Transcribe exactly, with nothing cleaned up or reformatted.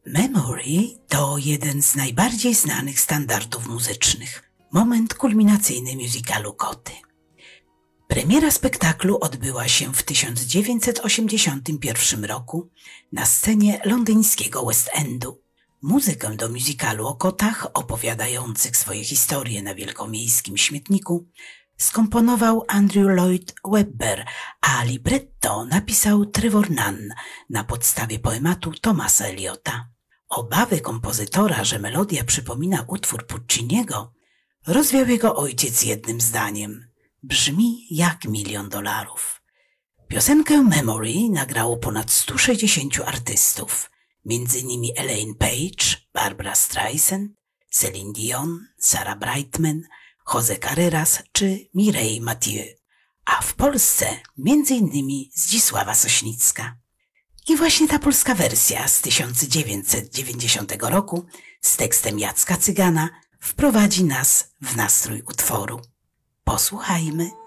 Memory to jeden z najbardziej znanych standardów muzycznych, moment kulminacyjny musicalu Koty. Premiera spektaklu odbyła się w tysiąc dziewięćset osiemdziesiątym pierwszym roku na scenie londyńskiego West Endu. Muzykę do musicalu o kotach opowiadających swoje historie na wielkomiejskim śmietniku skomponował Andrew Lloyd Webber, a libretto napisał Trevor Nunn na podstawie poematu Thomasa Eliota. Obawy kompozytora, że melodia przypomina utwór Pucciniego, rozwiał jego ojciec jednym zdaniem: brzmi jak milion dolarów. Piosenkę Memory nagrało ponad stu sześćdziesięciu artystów, między innymi Elaine Paige, Barbra Streisand, Celine Dion, Sarah Brightman, José Carreras czy Mireille Mathieu, a w Polsce między innymi Zdzisława Sośnicka. I właśnie ta polska wersja z tysiąc dziewięćset dziewięćdziesiątego roku z tekstem Jacka Cygana wprowadzi nas w nastrój utworu. Posłuchajmy.